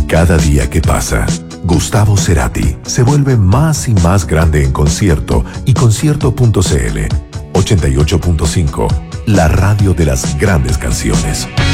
Cada día que pasa, Gustavo Cerati se vuelve más y más grande en concierto y concierto.cl 88.5, la radio de las grandes canciones.